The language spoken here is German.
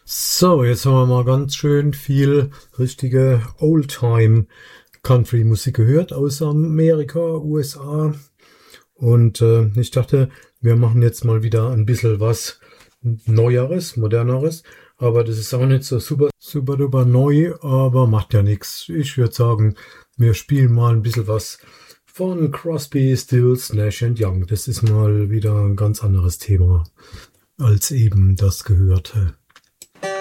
So, jetzt haben wir mal ganz schön viel richtige Oldtime-Country-Musik gehört aus Amerika, USA. Und ich dachte, wir machen jetzt mal wieder ein bisschen was Neueres, Moderneres. Aber das ist auch nicht so super duper neu, aber macht ja nichts. Ich würde sagen, wir spielen mal ein bisschen was von Crosby, Stills, Nash Young. Das ist mal wieder ein ganz anderes Thema als eben das Gehörte.